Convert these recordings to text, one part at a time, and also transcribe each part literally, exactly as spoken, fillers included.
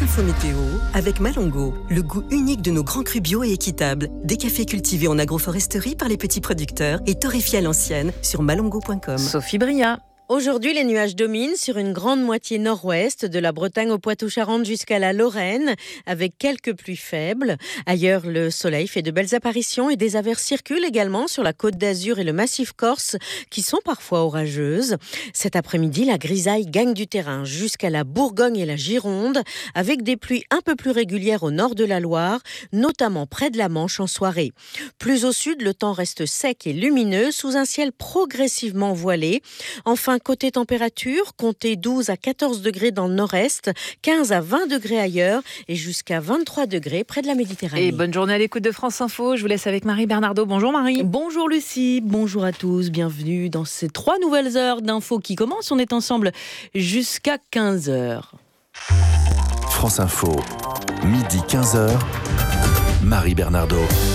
France Info Météo avec Malongo, le goût unique de nos grands crus bio et équitables. Des cafés cultivés en agroforesterie par les petits producteurs et torréfiés à l'ancienne sur malongo point com. Sophie Bria. Aujourd'hui, les nuages dominent sur une grande moitié nord-ouest, de la Bretagne au Poitou-Charentes jusqu'à la Lorraine, avec quelques pluies faibles. Ailleurs, le soleil fait de belles apparitions et des averses circulent également sur la Côte d'Azur et le massif corse, qui sont parfois orageuses. Cet après-midi, la grisaille gagne du terrain jusqu'à la Bourgogne et la Gironde, avec des pluies un peu plus régulières au nord de la Loire, notamment près de la Manche en soirée. Plus au sud, le temps reste sec et lumineux, sous un ciel progressivement voilé. Enfin, côté température, comptez douze à quatorze degrés dans le nord-est, quinze à vingt degrés ailleurs et jusqu'à vingt-trois degrés près de la Méditerranée. Et bonne journée à l'écoute de France Info. Je vous laisse avec Marie Bernardo. Bonjour Marie. Bonjour Lucie, bonjour à tous. Bienvenue dans ces trois nouvelles heures d'infos qui commencent. On est ensemble jusqu'à quinze heures. France Info, midi quinze heures, Marie Bernardo.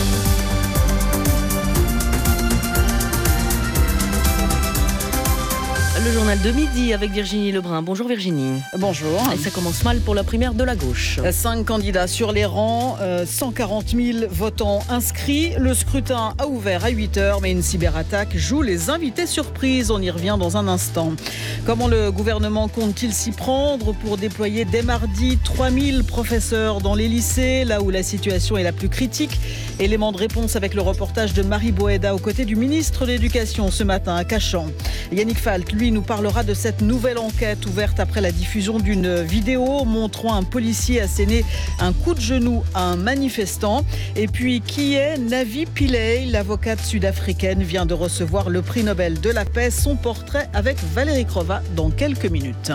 Le journal de midi avec Virginie Lebrun. Bonjour Virginie. Bonjour. Et ça commence mal pour la primaire de la gauche. Cinq candidats sur les rangs, euh, cent quarante mille votants inscrits. Le scrutin a ouvert à huit heures, mais une cyberattaque joue les invités surprises. On y revient dans un instant. Comment le gouvernement compte-t-il s'y prendre pour déployer dès mardi trois mille professeurs dans les lycées, là où la situation est la plus critique? Élément de réponse avec le reportage de Marie Boëda aux côtés du ministre de l'Éducation ce matin à Cachan. Yannick Falt, lui, nous parlera de cette nouvelle enquête ouverte après la diffusion d'une vidéo montrant un policier asséner un coup de genou à un manifestant. Et puis, qui est Navi Pillay? L'avocate sud-africaine vient de recevoir le prix Nobel de la paix. Son portrait avec Valérie Crova dans quelques minutes.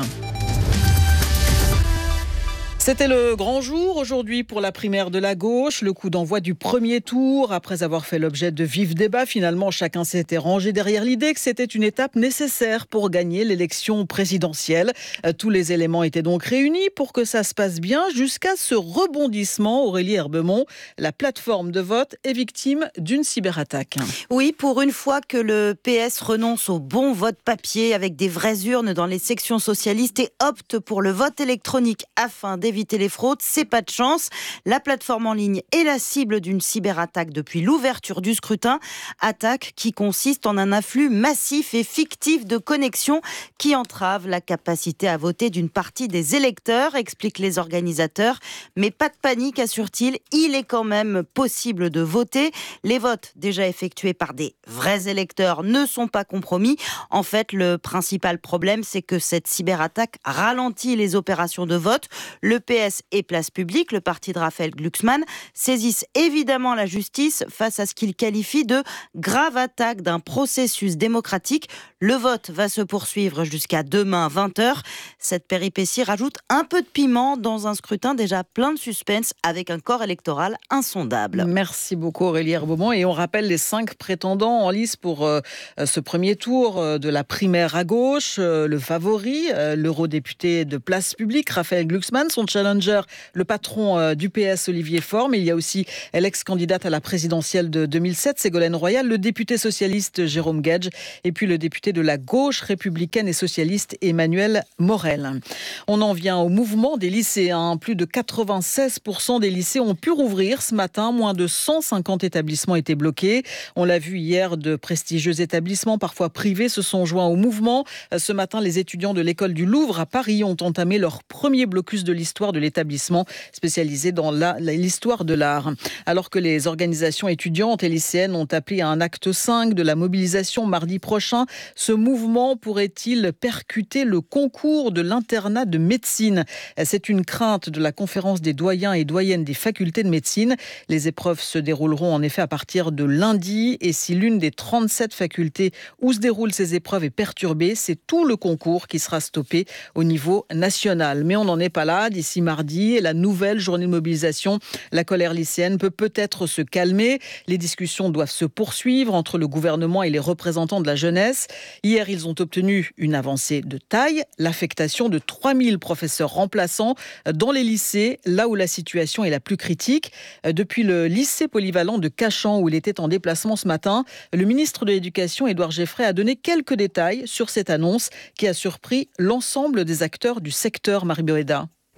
C'était le grand jour aujourd'hui pour la primaire de la gauche, le coup d'envoi du premier tour. Après avoir fait l'objet de vifs débats, finalement chacun s'était rangé derrière l'idée que c'était une étape nécessaire pour gagner l'élection présidentielle. Tous les éléments étaient donc réunis pour que ça se passe bien jusqu'à ce rebondissement. Aurélie Herbemont, la plateforme de vote est victime d'une cyberattaque. Oui, pour une fois que le P S renonce au bon vote papier avec des vraies urnes dans les sections socialistes et opte pour le vote électronique afin d'éviter éviter les fraudes, c'est pas de chance. La plateforme en ligne est la cible d'une cyberattaque depuis l'ouverture du scrutin. Attaque qui consiste en un afflux massif et fictif de connexions qui entrave la capacité à voter d'une partie des électeurs, expliquent les organisateurs. Mais pas de panique, assure-t-il, il est quand même possible de voter. Les votes déjà effectués par des vrais électeurs ne sont pas compromis. En fait, le principal problème, c'est que cette cyberattaque ralentit les opérations de vote. Le P S et Place Publique, le parti de Raphaël Glucksmann, saisissent évidemment la justice face à ce qu'ils qualifient de grave attaque d'un processus démocratique. Le vote va se poursuivre jusqu'à demain vingt heures. Cette péripétie rajoute un peu de piment dans un scrutin déjà plein de suspense avec un corps électoral insondable. Merci beaucoup Aurélie Herbemont. Et on rappelle les cinq prétendants en lice pour euh, ce premier tour euh, de la primaire à gauche. Euh, le favori, euh, l'eurodéputé de Place Publique, Raphaël Glucksmann. Son challenger, le patron euh, du P S, Olivier Faure. Mais il y a aussi l'ex-candidate à la présidentielle de deux mille sept, Ségolène Royal, le député socialiste Jérôme Gage et puis le député de la gauche républicaine et socialiste Emmanuel Morel. On en vient au mouvement des lycéens. Plus de quatre-vingt-seize pour cent des lycées ont pu rouvrir ce matin. Moins de cent cinquante établissements étaient bloqués. On l'a vu hier, de prestigieux établissements, parfois privés, se sont joints au mouvement. Ce matin, les étudiants de l'école du Louvre à Paris ont entamé leur premier blocus de l'histoire de l'établissement spécialisé dans la, l'histoire de l'art. Alors que les organisations étudiantes et lycéennes ont appelé à un acte cinq de la mobilisation mardi prochain, ce mouvement pourrait-il percuter le concours de l'internat de médecine? C'est une crainte de la conférence des doyens et doyennes des facultés de médecine. Les épreuves se dérouleront en effet à partir de lundi et si l'une des trente-sept facultés où se déroulent ces épreuves est perturbée, c'est tout le concours qui sera stoppé au niveau national. Mais on n'en est pas là. D'ici mardi et la nouvelle journée de mobilisation, la colère lycéenne peut peut-être se calmer. Les discussions doivent se poursuivre entre le gouvernement et les représentants de la jeunesse. Hier, ils ont obtenu une avancée de taille, l'affectation de trois mille professeurs remplaçants dans les lycées, là où la situation est la plus critique. Depuis le lycée polyvalent de Cachan, où il était en déplacement ce matin, le ministre de l'Éducation, Édouard Geffray, a donné quelques détails sur cette annonce qui a surpris l'ensemble des acteurs du secteur. Marie Boëda.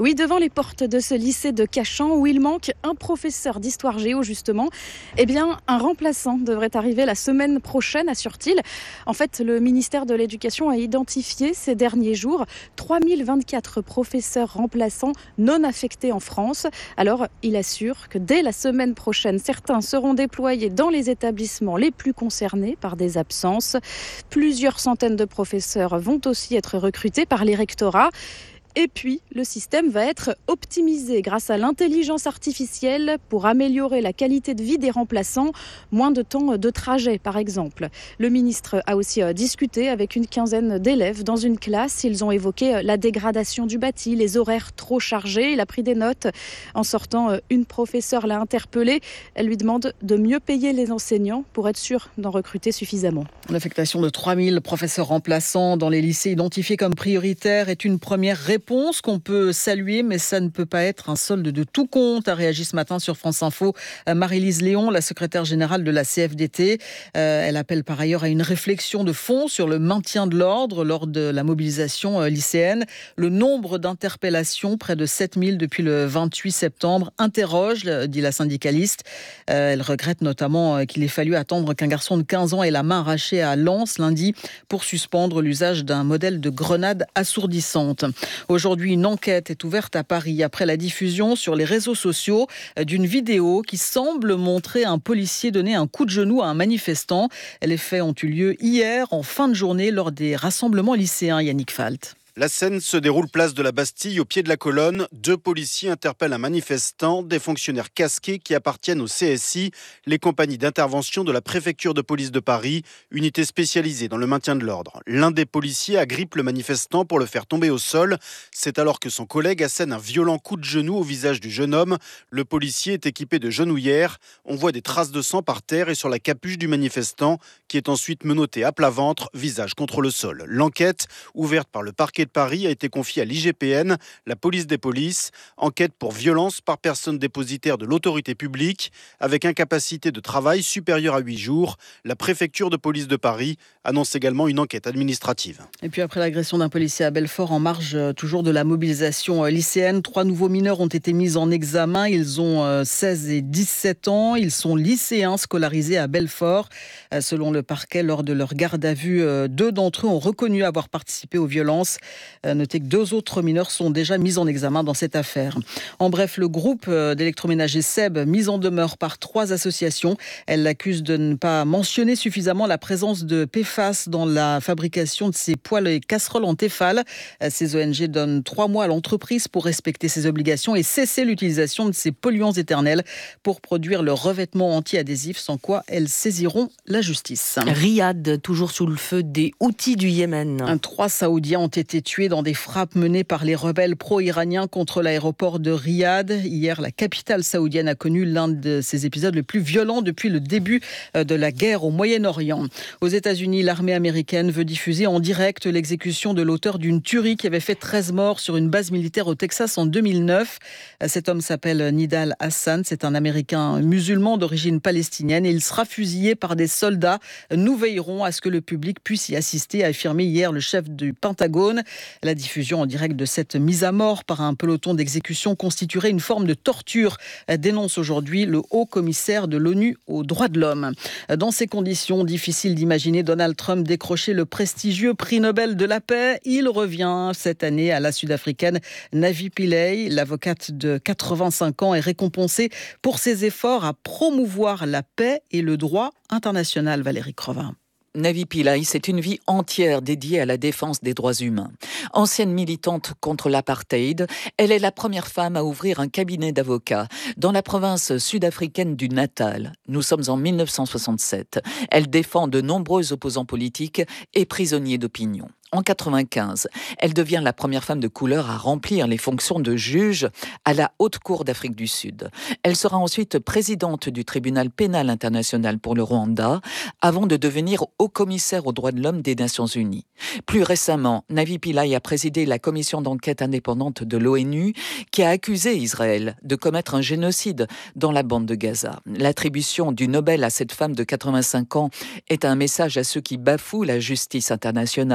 Oui, devant les portes de ce lycée de Cachan où il manque un professeur d'histoire géo justement, eh bien un remplaçant devrait arriver la semaine prochaine, assure-t-il. En fait, le ministère de l'Éducation a identifié ces derniers jours trois mille vingt-quatre professeurs remplaçants non affectés en France. Alors, il assure que dès la semaine prochaine, certains seront déployés dans les établissements les plus concernés par des absences. Plusieurs centaines de professeurs vont aussi être recrutés par les rectorats. Et puis, le système va être optimisé grâce à l'intelligence artificielle pour améliorer la qualité de vie des remplaçants. Moins de temps de trajet, par exemple. Le ministre a aussi discuté avec une quinzaine d'élèves dans une classe. Ils ont évoqué la dégradation du bâti, les horaires trop chargés. Il a pris des notes. En sortant, une professeure l'a interpellé. Elle lui demande de mieux payer les enseignants pour être sûr d'en recruter suffisamment. L'affectation de trois mille professeurs remplaçants dans les lycées identifiés comme prioritaires est une première réponse. Réponse qu'on peut saluer, mais ça ne peut pas être un solde de tout compte, a réagi ce matin sur France Info Marie-Lise Léon, la secrétaire générale de la C F D T. Euh, elle appelle par ailleurs à une réflexion de fond sur le maintien de l'ordre lors de la mobilisation lycéenne. Le nombre d'interpellations, près de sept mille depuis le vingt-huit septembre, interroge, dit la syndicaliste. Euh, elle regrette notamment qu'il ait fallu attendre qu'un garçon de quinze ans ait la main arrachée à Lens lundi pour suspendre l'usage d'un modèle de grenade assourdissante. Aujourd'hui, une enquête est ouverte à Paris après la diffusion sur les réseaux sociaux d'une vidéo qui semble montrer un policier donner un coup de genou à un manifestant. Les faits ont eu lieu hier, en fin de journée, lors des rassemblements lycéens. Yannick Falt. La scène se déroule place de la Bastille, au pied de la colonne. Deux policiers interpellent un manifestant, des fonctionnaires casqués qui appartiennent au C S I, les compagnies d'intervention de la préfecture de police de Paris, unité spécialisée dans le maintien de l'ordre. L'un des policiers agrippe le manifestant pour le faire tomber au sol. C'est alors que son collègue assène un violent coup de genou au visage du jeune homme. Le policier est équipé de genouillères. On voit des traces de sang par terre et sur la capuche du manifestant, qui est ensuite menotté à plat ventre, visage contre le sol. L'enquête, ouverte par le parquet de Paris, a été confiée à l'I G P N, la police des polices. Enquête pour violence par personne dépositaire de l'autorité publique, avec incapacité de travail supérieure à huit jours. La préfecture de police de Paris annonce également une enquête administrative. Et puis après l'agression d'un policier à Belfort, en marge toujours de la mobilisation lycéenne, trois nouveaux mineurs ont été mis en examen. Ils ont seize et dix-sept ans. Ils sont lycéens scolarisés à Belfort. Selon le parquet, lors de leur garde à vue, deux d'entre eux ont reconnu avoir participé aux violences. Notez que deux autres mineurs sont déjà mis en examen dans cette affaire. En bref, le groupe d'électroménager Seb, mis en demeure par trois associations. Elle l'accuse de ne pas mentionner suffisamment la présence de P F A S dans la fabrication de ses poêles et casseroles en Tefal. Ces O N G donnent trois mois à l'entreprise pour respecter ses obligations et cesser l'utilisation de ces polluants éternels pour produire le revêtement anti-adhésif, sans quoi elles saisiront la justice. Riyad, toujours sous le feu des Houthis du Yémen. Trois Saoudiens ont été tués dans des frappes menées par les rebelles pro-iraniens contre l'aéroport de Riyad. Hier, la capitale saoudienne a connu l'un de ces épisodes les plus violents depuis le début de la guerre au Moyen-Orient. Aux États-Unis, l'armée américaine veut diffuser en direct l'exécution de l'auteur d'une tuerie qui avait fait treize morts sur une base militaire au Texas en deux mille neuf. Cet homme s'appelle Nidal Hassan. C'est un Américain musulman d'origine palestinienne et il sera fusillé par des soldats. Nous veillerons à ce que le public puisse y assister, a affirmé hier le chef du Pentagone. La diffusion en direct de cette mise à mort par un peloton d'exécution constituerait une forme de torture, dénonce aujourd'hui le haut commissaire de l'ONU aux droits de l'homme. Dans ces conditions, difficile d'imaginer Donald Trump décrocher le prestigieux prix Nobel de la paix. Il revient cette année à la Sud-Africaine Navi Pillay. L'avocate de quatre-vingt-cinq ans est récompensée pour ses efforts à promouvoir la paix et le droit international. Valérie Crevin. Navi Pillay, c'est une vie entière dédiée à la défense des droits humains. Ancienne militante contre l'apartheid, elle est la première femme à ouvrir un cabinet d'avocats dans la province sud-africaine du Natal. Nous sommes en mille neuf cent soixante-sept. Elle défend de nombreux opposants politiques et prisonniers d'opinion. En quatre-vingt-quinze, elle devient la première femme de couleur à remplir les fonctions de juge à la Haute Cour d'Afrique du Sud. Elle sera ensuite présidente du tribunal pénal international pour le Rwanda, avant de devenir haut-commissaire aux droits de l'homme des Nations Unies. Plus récemment, Navi Pillay a présidé la commission d'enquête indépendante de l'ONU qui a accusé Israël de commettre un génocide dans la bande de Gaza. L'attribution du Nobel à cette femme de quatre-vingt-cinq ans est un message à ceux qui bafouent la justice internationale.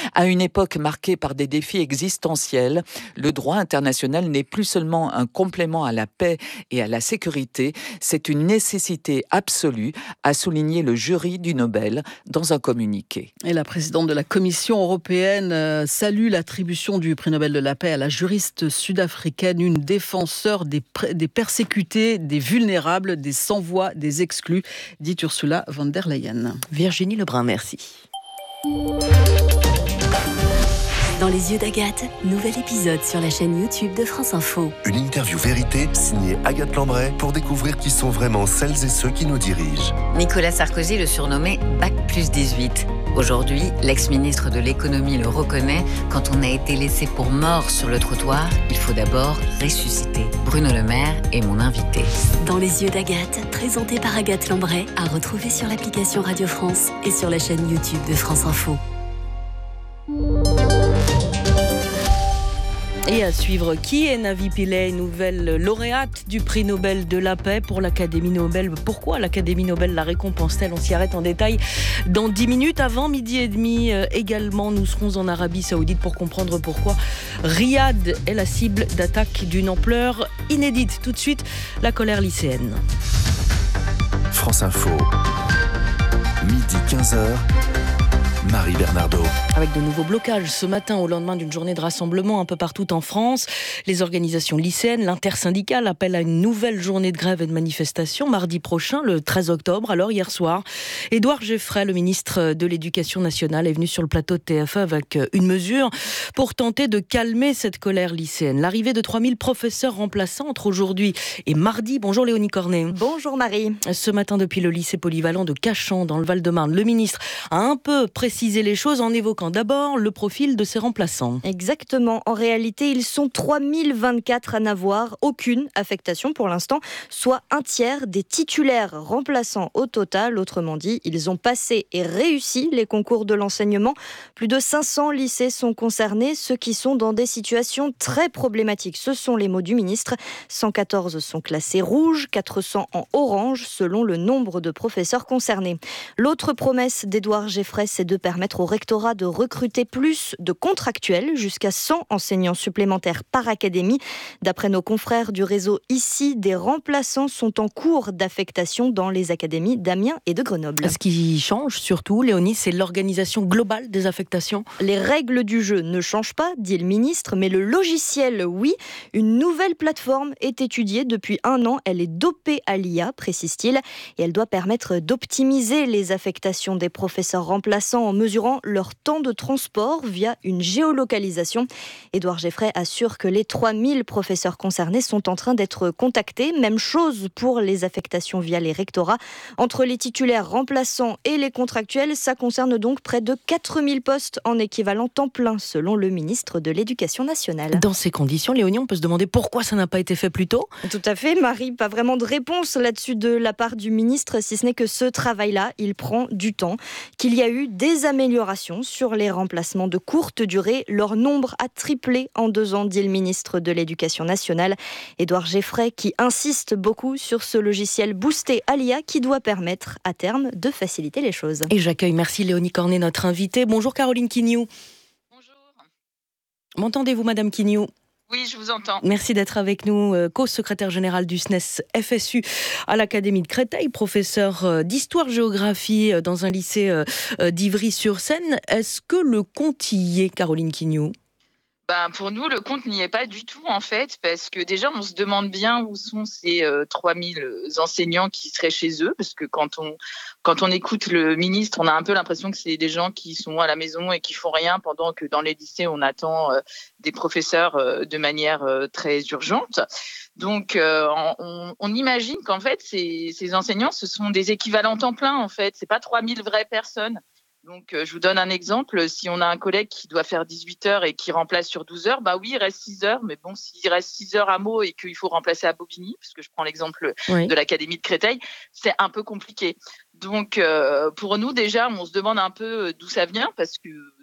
À une époque marquée par des défis existentiels, le droit international n'est plus seulement un complément à la paix et à la sécurité, c'est une nécessité absolue, a souligné le jury du Nobel dans un communiqué. Et la présidente de la Commission européenne euh, salue l'attribution du prix Nobel de la paix à la juriste sud-africaine, une défenseur des, pr- des persécutés, des vulnérables, des sans-voix, des exclus, dit Ursula von der Leyen. Virginie Lebrun, merci. Dans les yeux d'Agathe, nouvel épisode sur la chaîne YouTube de France Info. Une interview vérité signée Agathe Lambray pour découvrir qui sont vraiment celles et ceux qui nous dirigent. Nicolas Sarkozy le surnommait Bac plus dix-huit. Aujourd'hui, l'ex-ministre de l'économie le reconnaît, quand on a été laissé pour mort sur le trottoir, il faut d'abord ressusciter. Bruno Le Maire est mon invité. Dans les yeux d'Agathe, présenté par Agathe Lambray, à retrouver sur l'application Radio France et sur la chaîne YouTube de France Info. Et à suivre, qui est Navi Pillay, nouvelle lauréate du prix Nobel de la paix pour l'Académie Nobel. Pourquoi l'Académie Nobel la récompense-t-elle? On s'y arrête en détail dans dix minutes. Avant midi et demi euh, également, nous serons en Arabie Saoudite pour comprendre pourquoi Riyad est la cible d'attaques d'une ampleur inédite. Tout de suite, la colère lycéenne. France Info, midi quinze heures. Marie Bernardo. Avec de nouveaux blocages ce matin au lendemain d'une journée de rassemblement un peu partout en France. Les organisations lycéennes, l'intersyndicale appellent à une nouvelle journée de grève et de manifestation mardi prochain, le treize octobre. Alors hier soir, Édouard Geffray, le ministre de l'Éducation nationale, est venu sur le plateau de T F un avec une mesure pour tenter de calmer cette colère lycéenne. L'arrivée de trois mille professeurs remplaçants entre aujourd'hui et mardi. Bonjour Léonie Cornet. Bonjour Marie. Ce matin, depuis le lycée polyvalent de Cachan dans le Val-de-Marne, le ministre a un peu précisé les choses en évoquant d'abord le profil de ses remplaçants. Exactement. En réalité, ils sont trois mille vingt-quatre à n'avoir aucune affectation pour l'instant, soit un tiers des titulaires remplaçants au total. Autrement dit, ils ont passé et réussi les concours de l'enseignement. Plus de cinq cents lycées sont concernés, ceux qui sont dans des situations très problématiques. Ce sont les mots du ministre. cent quatorze sont classés rouges, quatre cents en orange, selon le nombre de professeurs concernés. L'autre promesse d'Édouard Geffray, c'est de permettre au rectorat de recruter plus de contractuels, jusqu'à cent enseignants supplémentaires par académie. D'après nos confrères du réseau Ici, des remplaçants sont en cours d'affectation dans les académies d'Amiens et de Grenoble. Ce qui change surtout, Léonie, c'est l'organisation globale des affectations. Les règles du jeu ne changent pas, dit le ministre, mais le logiciel, oui. Une nouvelle plateforme est étudiée depuis un an. Elle est dopée à l'I A, précise-t-il, et elle doit permettre d'optimiser les affectations des professeurs remplaçants en mesurant leur temps de transport via une géolocalisation. Édouard Geffray assure que les trois mille professeurs concernés sont en train d'être contactés. Même chose pour les affectations via les rectorats. Entre les titulaires remplaçants et les contractuels, ça concerne donc près de quatre mille postes en équivalent temps plein, selon le ministre de l'Éducation nationale. Dans ces conditions, Léonie, on peut se demander pourquoi ça n'a pas été fait plus tôt ? Tout à fait, Marie. Pas vraiment de réponse là-dessus de la part du ministre, si ce n'est que ce travail-là, il prend du temps, qu'il y a eu des améliorations sur les remplacements de courte durée. Leur nombre a triplé en deux ans, dit le ministre de l'Éducation nationale, Édouard Geffray, qui insiste beaucoup sur ce logiciel boosté à l'I A qui doit permettre à terme de faciliter les choses. Et j'accueille, merci Léonie Cornet, notre invitée. Bonjour Caroline Quignou. Bonjour. M'entendez-vous, Madame Quignou ? Oui, je vous entends. Merci d'être avec nous, euh, co-secrétaire générale du S N E S F S U à l'Académie de Créteil, professeur euh, d'histoire-géographie euh, dans un lycée euh, euh, d'Ivry-sur-Seine. Est-ce que le compte y est, Caroline Quignou ? Ben, pour nous, le compte n'y est pas du tout, en fait, parce que déjà, on se demande bien où sont ces euh, trois mille enseignants qui seraient chez eux, parce que quand on, quand on écoute le ministre, on a un peu l'impression que c'est des gens qui sont à la maison et qui font rien, pendant que dans les lycées, on attend euh, des professeurs euh, de manière euh, très urgente. Donc, euh, on, on imagine qu'en fait, ces, ces enseignants, ce sont des équivalents temps plein, en fait. C'est pas trois mille vraies personnes. Donc, euh, je vous donne un exemple. Si on a un collègue qui doit faire dix-huit heures et qui remplace sur douze heures, bah oui, il reste six heures. Mais bon, s'il reste six heures à Meaux et qu'il faut remplacer à Bobigny, puisque je prends l'exemple oui. de l'Académie de Créteil, c'est un peu compliqué. Donc, euh, pour nous, déjà, on se demande un peu d'où ça vient, parce que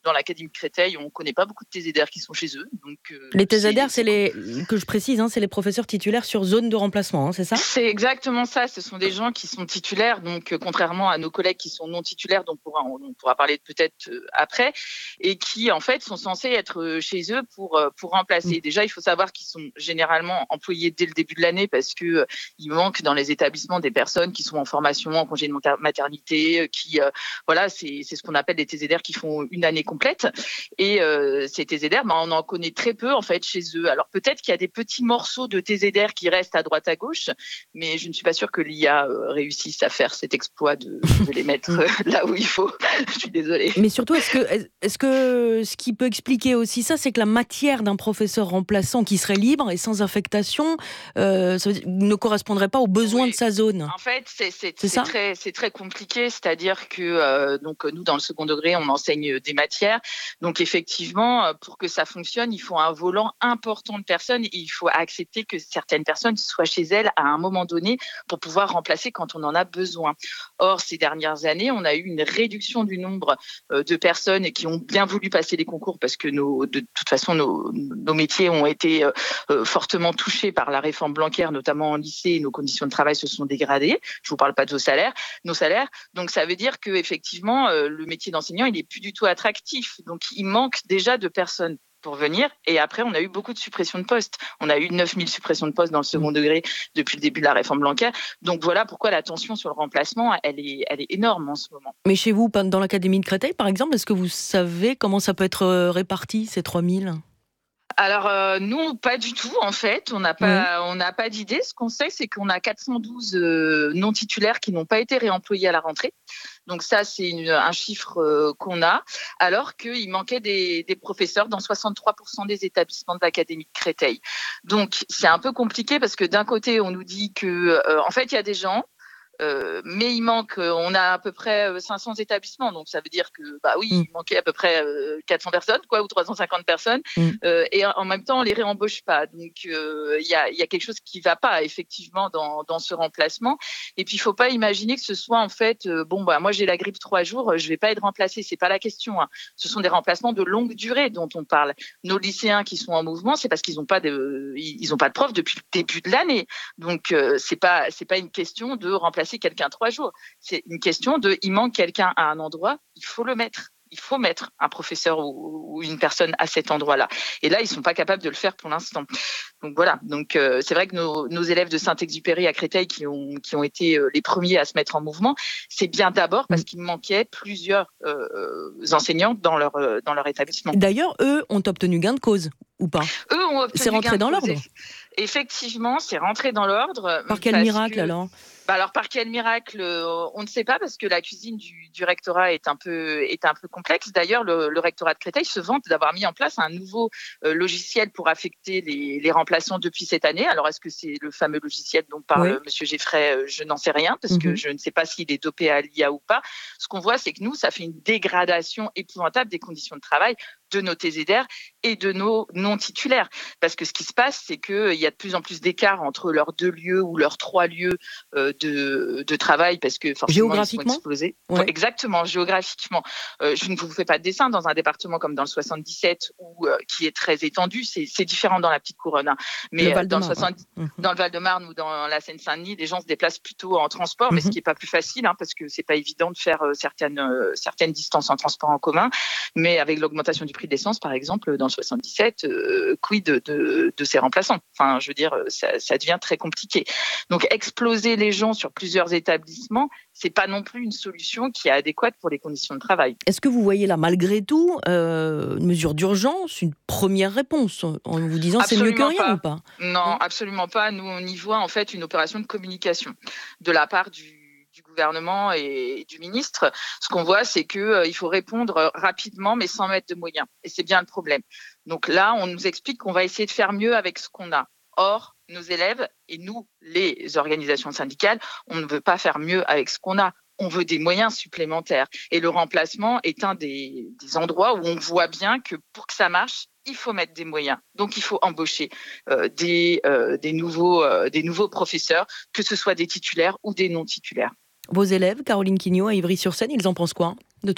dans l'académie de Créteil, on ne connaît pas beaucoup de T Z D R qui sont chez eux. Donc, euh, les T Z D R, c'est, c'est les, que je précise, hein, c'est les professeurs titulaires sur zone de remplacement, hein, c'est ça ? C'est exactement ça. Ce sont des gens qui sont titulaires, donc euh, contrairement à nos collègues qui sont non titulaires, dont on pourra, on pourra parler peut-être euh, après, et qui en fait sont censés être chez eux pour euh, pour remplacer. Déjà, il faut savoir qu'ils sont généralement employés dès le début de l'année parce que euh, il manque dans les établissements des personnes qui sont en formation, en congé de maternité, euh, qui euh, voilà, c'est c'est ce qu'on appelle des T Z D R qui font une année complète. Et euh, ces T Z D R, ben, on en connaît très peu en fait chez eux. Alors peut-être qu'il y a des petits morceaux de T Z D R qui restent à droite à gauche, mais je ne suis pas sûre que l'I A euh, réussisse à faire cet exploit de, de les mettre euh, là où il faut. Je suis désolée. Mais surtout, est-ce que est-ce que ce qui peut expliquer aussi ça, c'est que la matière d'un professeur remplaçant qui serait libre et sans affectation euh, ça veut dire, ne correspondrait pas aux besoins oui. de sa zone. En fait, c'est, c'est, c'est, c'est, très, c'est très compliqué, c'est-à-dire que euh, donc, nous, dans le second degré, on enseigne des matières. Donc effectivement, pour que ça fonctionne, il faut un volant important de personnes et il faut accepter que certaines personnes soient chez elles à un moment donné pour pouvoir remplacer quand on en a besoin. Or, ces dernières années, on a eu une réduction du nombre euh, de personnes qui ont bien voulu passer les concours parce que nos, de toute façon, nos, nos métiers ont été euh, fortement touchés par la réforme Blanquer, notamment en lycée, et nos conditions de travail se sont dégradées. Je vous parle pas de nos salaires, nos salaires. Donc, ça veut dire que effectivement, euh, le métier d'enseignant, il est plus du tout attractif. Donc, il manque déjà de personnes pour venir. Et après, on a eu beaucoup de suppressions de postes. On a eu neuf mille suppressions de postes dans le second degré depuis le début de la réforme Blanquer. Donc voilà pourquoi la tension sur le remplacement, elle est, elle est énorme en ce moment. Mais chez vous, dans l'académie de Créteil, par exemple, est-ce que vous savez comment ça peut être réparti, ces trois mille ? Alors euh, nous, pas du tout en fait. On n'a pas, ouais. on n'a pas d'idée. Ce qu'on sait, c'est qu'on a quatre cent douze euh, non titulaires qui n'ont pas été réemployés à la rentrée. Donc ça, c'est une, un chiffre euh, qu'on a. Alors qu'il manquait des, des professeurs dans soixante-trois pour cent des établissements de l'académie de Créteil. Donc c'est un peu compliqué parce que d'un côté, on nous dit que, euh, en fait, il y a des gens. Euh, mais il manque, on a à peu près cinq cents établissements, donc ça veut dire que, bah oui, il manquait à peu près euh, quatre cents personnes, quoi, ou trois cent cinquante personnes, mm. euh, et en même temps, on les réembauche pas. Donc, il euh, y a, y a quelque chose qui va pas, effectivement, dans, dans ce remplacement. Et puis, il faut pas imaginer que ce soit, en fait, euh, bon, bah, moi, j'ai la grippe trois jours, je vais pas être remplacée, c'est pas la question, hein. Ce sont des remplacements de longue durée dont on parle. Nos lycéens qui sont en mouvement, c'est parce qu'ils ont pas de, ils ont pas de profs depuis le début de l'année. Donc, euh, c'est pas, c'est pas une question de remplacer quelqu'un trois jours. C'est une question de, il manque quelqu'un à un endroit, il faut le mettre. Il faut mettre un professeur ou, ou une personne à cet endroit-là. Et là, ils sont pas capables de le faire pour l'instant. Donc voilà. Donc euh, c'est vrai que nos, nos élèves de Saint-Exupéry à Créteil qui ont qui ont été euh, les premiers à se mettre en mouvement, c'est bien d'abord parce qu'il manquait plusieurs euh, enseignants dans leur euh, dans leur établissement. D'ailleurs, eux ont obtenu gain de cause ou pas ? Eux ont obtenu c'est rentré dans l'ordre. Effectivement, c'est rentré dans l'ordre. Par quel miracle que... alors ? Bah alors par quel miracle, euh, on ne sait pas parce que la cuisine du, du rectorat est un peu est un peu complexe. D'ailleurs, le, le rectorat de Créteil se vante d'avoir mis en place un nouveau euh, logiciel pour affecter les, les remplaçants depuis cette année. Alors est-ce que c'est le fameux logiciel dont parle oui. Monsieur Geffray ? euh, Je n'en sais rien parce mm-hmm. que je ne sais pas s'il est dopé à l'I A ou pas. Ce qu'on voit, c'est que nous, ça fait une dégradation épouvantable des conditions de travail de nos T Z D R et de nos non-titulaires. Parce que ce qui se passe, c'est qu'il y a de plus en plus d'écart entre leurs deux lieux ou leurs trois lieux euh, de, de travail, parce que forcément, géographiquement, ils sont explosés. Ouais. Exactement, géographiquement. Euh, je ne vous fais pas de dessin. Dans un département comme dans le soixante-dix-sept, où, euh, qui est très étendu, c'est, c'est différent dans la petite couronne. Hein. Mais le euh, dans, le soixante-dix, ouais. dans le Val-de-Marne ou dans la Seine-Saint-Denis, les gens se déplacent plutôt en transport, mm-hmm. mais ce qui n'est pas plus facile, hein, parce que c'est pas évident de faire euh, certaines, euh, certaines distances en transport en commun. Mais avec l'augmentation du prix de l'essence, par exemple, dans le soixante-dix-sept, euh, quid de, de, de ces remplaçants ? Enfin, je veux dire, ça, ça devient très compliqué. Donc, exploser les gens sur plusieurs établissements, c'est pas non plus une solution qui est adéquate pour les conditions de travail. Est-ce que vous voyez là, malgré tout, euh, une mesure d'urgence, une première réponse, en vous disant absolument c'est mieux que rien pas. ou pas ? Non, absolument pas. Nous, on y voit en fait une opération de communication de la part du du gouvernement et du ministre. Ce qu'on voit, c'est qu'il euh, faut répondre rapidement, mais sans mettre de moyens. Et c'est bien le problème. Donc là, on nous explique qu'on va essayer de faire mieux avec ce qu'on a. Or, nos élèves et nous, les organisations syndicales, on ne veut pas faire mieux avec ce qu'on a. On veut des moyens supplémentaires. Et le remplacement est un des, des endroits où on voit bien que pour que ça marche, il faut mettre des moyens. Donc, il faut embaucher euh, des, euh, des, nouveaux, euh, des nouveaux professeurs, que ce soit des titulaires ou des non-titulaires. Vos élèves, Caroline Quignot à Ivry-sur-Seine, ils en pensent quoi de tout ça ?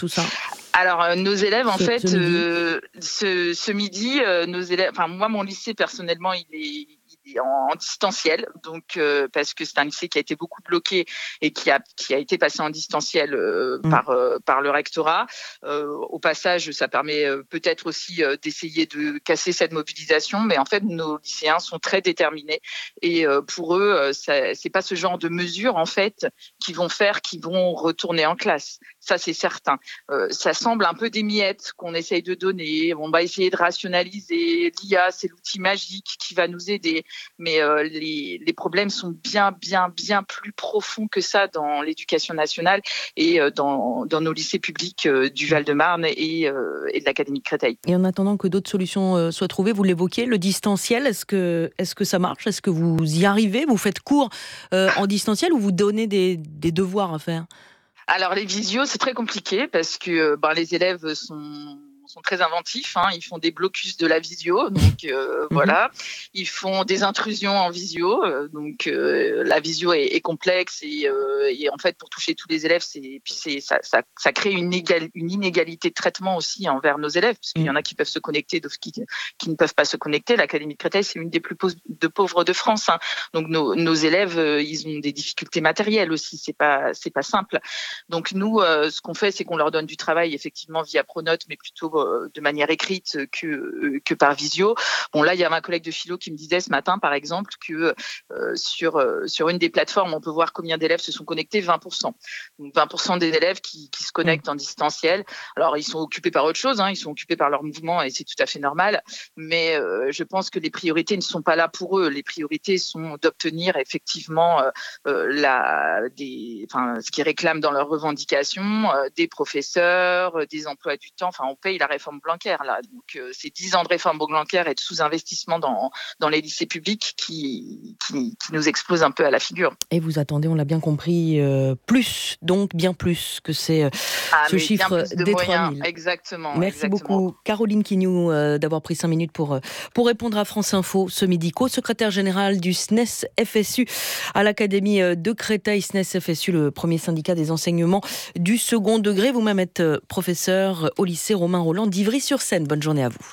Alors, euh, nos élèves, en ce, fait, ce midi, euh, ce, ce midi euh, nos élèves, enfin, moi, mon lycée, personnellement, il est... En, en distanciel, donc euh, parce que c'est un lycée qui a été beaucoup bloqué et qui a qui a été passé en distanciel euh, mmh. par euh, par le rectorat. Euh, au passage, ça permet euh, peut-être aussi euh, d'essayer de casser cette mobilisation, mais en fait, nos lycéens sont très déterminés et euh, pour eux, euh, ça, c'est pas ce genre de mesures en fait qui vont faire qu'ils vont retourner en classe. Ça, c'est certain. Euh, ça semble un peu des miettes qu'on essaye de donner. On va essayer de rationaliser. L'I A, c'est l'outil magique qui va nous aider. Mais euh, les, les problèmes sont bien, bien, bien plus profonds que ça dans l'éducation nationale et euh, dans, dans nos lycées publics euh, du Val-de-Marne et, euh, et de l'Académie de Créteil. Et en attendant que d'autres solutions euh, soient trouvées, vous l'évoquiez, le distanciel, est-ce que, est-ce que ça marche ? Est-ce que vous y arrivez ? Vous faites cours euh, en distanciel ou vous donnez des, des devoirs à faire ? Alors les visios, c'est très compliqué parce que ben, les élèves sont... sont très inventifs, hein. Ils font des blocus de la visio, donc euh, mmh. voilà. Ils font des intrusions en visio, euh, donc euh, la visio est, est complexe et, euh, et en fait pour toucher tous les élèves, c'est puis c'est ça, ça, ça crée une, égal, une inégalité de traitement aussi envers nos élèves, parce qu'il mmh. y en a qui peuvent se connecter, d'autres qui, qui ne peuvent pas se connecter. L'Académie de Créteil, c'est une des plus pauvres de, pauvres de France, hein. Donc nos, nos élèves, euh, ils ont des difficultés matérielles aussi. C'est pas c'est pas simple. Donc nous, euh, ce qu'on fait, c'est qu'on leur donne du travail effectivement via Pronote, mais plutôt de manière écrite que que par visio. Bon là, il y a ma collègue de philo qui me disait ce matin, par exemple, que euh, sur euh, sur une des plateformes, on peut voir combien d'élèves se sont connectés, vingt pour cent. Donc vingt pour cent des élèves qui qui se connectent en distanciel. Alors ils sont occupés par autre chose, hein, ils sont occupés par leur mouvement et c'est tout à fait normal. Mais euh, je pense que les priorités ne sont pas là pour eux. Les priorités sont d'obtenir effectivement euh, euh, la des enfin ce qu'ils réclament dans leurs revendications, euh, des professeurs, euh, des emplois du temps. Enfin, on paye la réforme Blanquer là, donc euh, c'est dix ans de réforme Blanquer et de sous-investissement dans dans les lycées publics qui, qui qui nous explosent un peu à la figure. Et vous attendez, on l'a bien compris, euh, plus, donc bien plus que c'est euh, ah, ce chiffre de des moyens, trois mille. Exactement. Merci exactement. beaucoup Caroline Quignou euh, d'avoir pris cinq minutes pour pour répondre à France Info ce midi. Co-secrétaire générale du S N E S F S U à l'Académie de Créteil. S N E S F S U, le premier syndicat des enseignements du second degré. Vous-même êtes professeur au lycée Romain Roland d'Ivry-sur-Seine. Bonne journée à vous.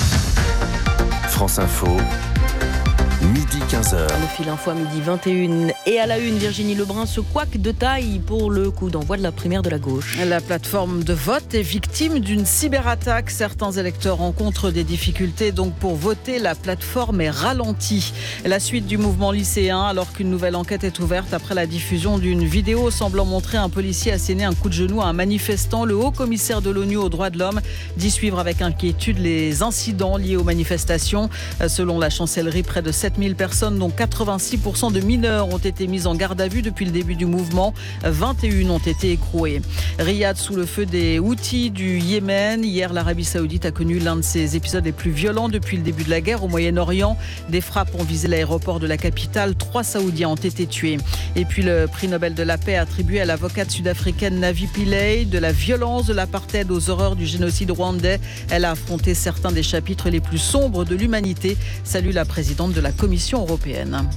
France Info, midi quinze heures. Le fil info à midi vingt et une. Et à la une, Virginie Lebrun se couac de taille pour le coup d'envoi de la primaire de la gauche. La plateforme de vote est victime d'une cyberattaque. Certains électeurs rencontrent des difficultés donc pour voter. La plateforme est ralentie. La suite du mouvement lycéen, alors qu'une nouvelle enquête est ouverte après la diffusion d'une vidéo semblant montrer un policier asséner un coup de genou à un manifestant. Le haut commissaire de l'ONU aux droits de l'homme dit suivre avec inquiétude les incidents liés aux manifestations. Selon la chancellerie, près de sept mille personnes, dont quatre-vingt-six pour cent de mineurs, ont été mises en garde à vue depuis le début du mouvement. vingt et un ont été écrouées. Riyad sous le feu des Houthis du Yémen. Hier, l'Arabie Saoudite a connu l'un de ses épisodes les plus violents depuis le début de la guerre au Moyen-Orient. Des frappes ont visé l'aéroport de la capitale. Trois Saoudiens ont été tués. Et puis le prix Nobel de la paix attribué à l'avocate sud-africaine Navi Pillay. De la violence de l'apartheid aux horreurs du génocide rwandais, elle a affronté certains des chapitres les plus sombres de l'humanité. Salue la présidente de la Commission européenne.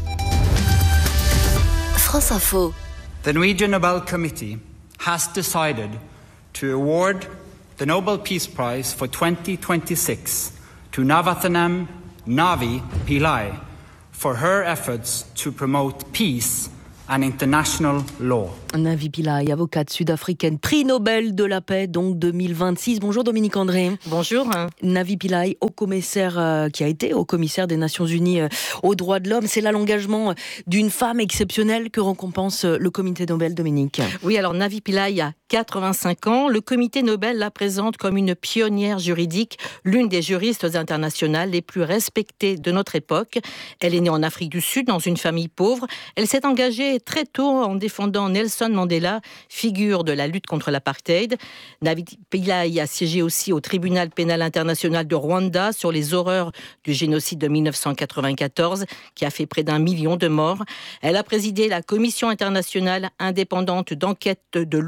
France Info. The Norwegian Nobel Committee has decided to award the Nobel Peace Prize for twenty twenty-six to Navathanam Navi Pillay for her efforts to promote peace and international law. Navi Pillay, avocate sud-africaine, prix Nobel de la paix, donc deux mille vingt-six. Bonjour Dominique André. Bonjour. Navi Pillay, haut commissaire, euh, qui a été haut commissaire des Nations Unies euh, aux droits de l'homme. C'est là l'engagement d'une femme exceptionnelle que récompense le comité Nobel, Dominique. Oui, alors Navi Pillay a quatre-vingt-cinq ans. Le comité Nobel la présente comme une pionnière juridique, l'une des juristes internationales les plus respectées de notre époque. Elle est née en Afrique du Sud, dans une famille pauvre. Elle s'est engagée très tôt en défendant Nelson Mandela, figure de la lutte contre l'apartheid. Navi Pillay a siégé aussi au tribunal pénal international de Rwanda sur les horreurs du génocide de dix-neuf cent quatre-vingt-quatorze qui a fait près d'un million de morts. Elle a présidé la commission internationale indépendante d'enquête de l'ONU sur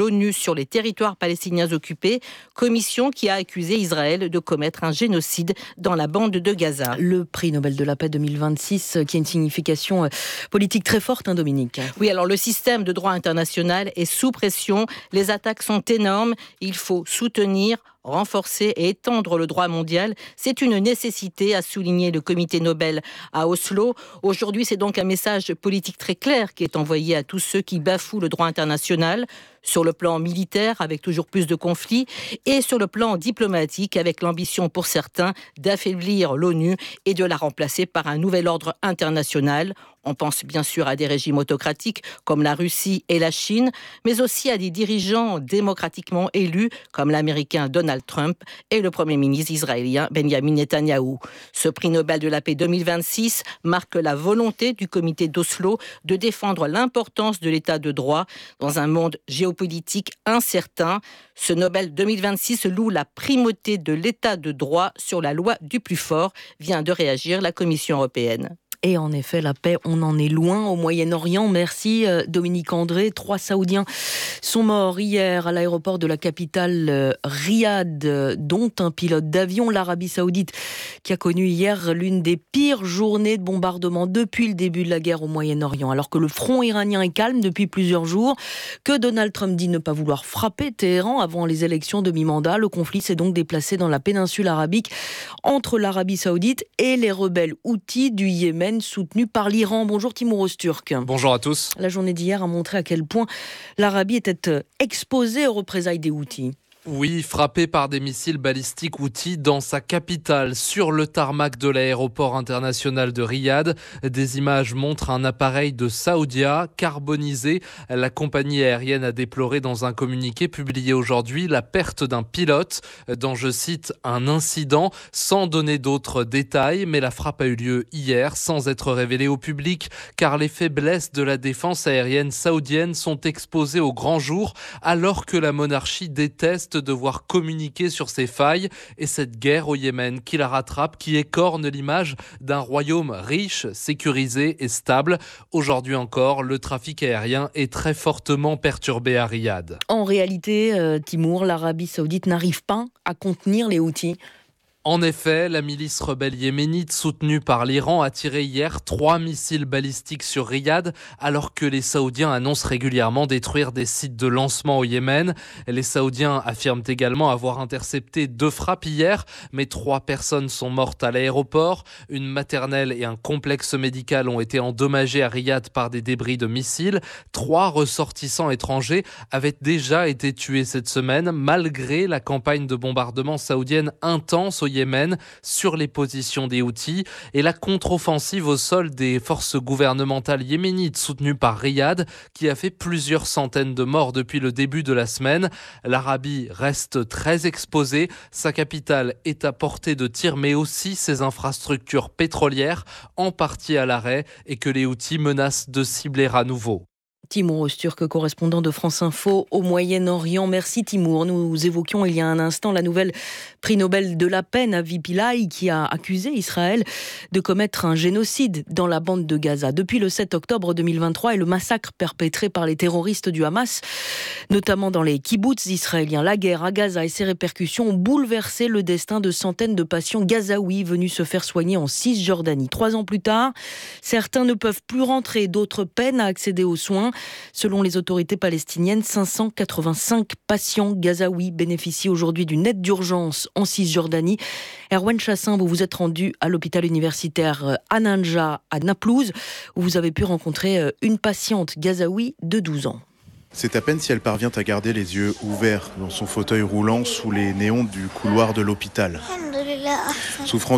sur les territoires palestiniens occupés, commission qui a accusé Israël de commettre un génocide dans la bande de Gaza. Le prix Nobel de la paix deux mille vingt-six qui a une signification politique très forte, hein, Dominique. Oui, alors le système de droit international est sous pression, les attaques sont énormes, il faut soutenir, renforcer et étendre le droit mondial, c'est une nécessité, a souligné le comité Nobel à Oslo. Aujourd'hui, c'est donc un message politique très clair qui est envoyé à tous ceux qui bafouent le droit international, sur le plan militaire, avec toujours plus de conflits, et sur le plan diplomatique, avec l'ambition pour certains d'affaiblir l'ONU et de la remplacer par un nouvel ordre international. On pense bien sûr à des régimes autocratiques comme la Russie et la Chine, mais aussi à des dirigeants démocratiquement élus comme l'Américain Donald Trump et le Premier ministre israélien Benjamin Netanyahou. Ce prix Nobel de la paix deux mille vingt-six marque la volonté du comité d'Oslo de défendre l'importance de l'état de droit dans un monde géopolitique incertain. Ce Nobel deux mille vingt-six loue la primauté de l'état de droit sur la loi du plus fort, vient de réagir la Commission européenne. Et en effet, la paix, on en est loin au Moyen-Orient. Merci Dominique André. Trois Saoudiens sont morts hier à l'aéroport de la capitale Riyad, dont un pilote d'avion. L'Arabie Saoudite qui a connu hier l'une des pires journées de bombardement depuis le début de la guerre au Moyen-Orient. Alors que le front iranien est calme depuis plusieurs jours, que Donald Trump dit ne pas vouloir frapper Téhéran avant les élections de mi-mandat, le conflit s'est donc déplacé dans la péninsule arabique entre l'Arabie Saoudite et les rebelles houthis du Yémen, soutenu par l'Iran. Bonjour Timour Öztürk. Bonjour à tous. La journée d'hier a montré à quel point l'Arabie était exposée aux représailles des Houthis. Oui, frappé par des missiles balistiques Houthis dans sa capitale, sur le tarmac de l'aéroport international de Riyad. Des images montrent un appareil de Saoudia carbonisé. La compagnie aérienne a déploré dans un communiqué publié aujourd'hui la perte d'un pilote dans, je cite, un incident, sans donner d'autres détails. Mais la frappe a eu lieu hier sans être révélée au public, car les faiblesses de la défense aérienne saoudienne sont exposées au grand jour, alors que la monarchie déteste devoir communiquer sur ses failles et cette guerre au Yémen qui la rattrape, qui écorne l'image d'un royaume riche, sécurisé et stable. Aujourd'hui encore, le trafic aérien est très fortement perturbé à Riyad. En réalité, euh, Timour, l'Arabie Saoudite n'arrive pas à contenir les Houthis. En effet, la milice rebelle yéménite soutenue par l'Iran a tiré hier trois missiles balistiques sur Riyad, alors que les Saoudiens annoncent régulièrement détruire des sites de lancement au Yémen. Les Saoudiens affirment également avoir intercepté deux frappes hier, mais trois personnes sont mortes à l'aéroport. Une maternelle et un complexe médical ont été endommagés à Riyad par des débris de missiles. Trois ressortissants étrangers avaient déjà été tués cette semaine, malgré la campagne de bombardement saoudienne intense au Yémen sur les positions des Houthis et la contre-offensive au sol des forces gouvernementales yéménites soutenues par Riyad qui a fait plusieurs centaines de morts depuis le début de la semaine. L'Arabie reste très exposée, sa capitale est à portée de tir mais aussi ses infrastructures pétrolières en partie à l'arrêt et que les Houthis menacent de cibler à nouveau. Timour Öztürk, correspondant de France Info au Moyen-Orient. Merci Timour. Nous évoquions il y a un instant la nouvelle prix Nobel de la paix, Navi Pillay, qui a accusé Israël de commettre un génocide dans la bande de Gaza. Depuis le sept octobre deux mille vingt-trois et le massacre perpétré par les terroristes du Hamas, notamment dans les kibboutz israéliens, la guerre à Gaza et ses répercussions ont bouleversé le destin de centaines de patients gazaouis venus se faire soigner en Cisjordanie. Trois ans plus tard, certains ne peuvent plus rentrer, d'autres peinent à accéder aux soins. Selon les autorités palestiniennes, cinq cent quatre-vingt-cinq patients gazaouis bénéficient aujourd'hui d'une aide d'urgence en Cisjordanie. Erwan Chassin, vous vous êtes rendu à l'hôpital universitaire Ananja à Naplouse, où vous avez pu rencontrer une patiente gazaoui de douze ans. C'est à peine si elle parvient à garder les yeux ouverts dans son fauteuil roulant sous les néons du couloir de l'hôpital. Souffrant